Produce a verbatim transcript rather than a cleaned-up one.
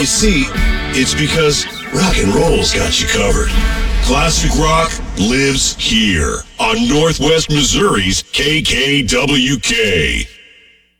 You see, it's because rock and roll's got you covered. Classic rock lives here on Northwest Missouri's K K W K.